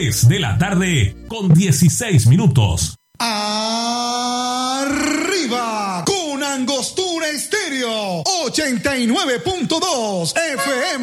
3 de la tarde con 16 minutos. Arriba con Angostura Estéreo 89.2 FM.